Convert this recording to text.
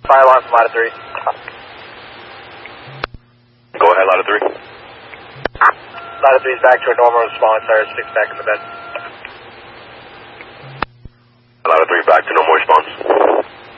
Fire alarm from Ladder 3. Go ahead, Ladder 3. Ladder 3 is back to a normal response. Ladder 6 back in the bed. Ladder 3 back to normal response.